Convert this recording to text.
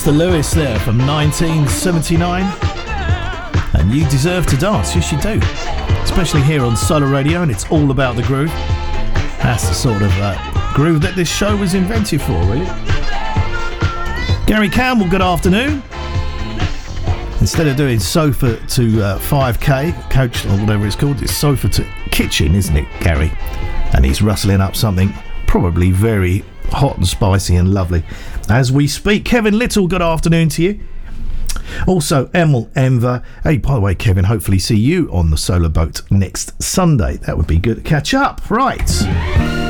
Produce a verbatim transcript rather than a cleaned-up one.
Mister Lewis there from nineteen seventy-nine. And You Deserve to Dance. Yes, you do. Especially here on Solar Radio, and it's all about the groove. That's the sort of uh, groove that this show was invented for, really. Gary Campbell, good afternoon. Instead of doing sofa to uh, five K, coach or whatever it's called, it's sofa to kitchen, isn't it, Gary? And he's rustling up something probably very hot and spicy and lovely as we speak. Kevin Little, good afternoon to you. Also, Emil Enver. Hey, by the way, Kevin, hopefully see you on the solar boat next Sunday. That would be good to catch up. Right.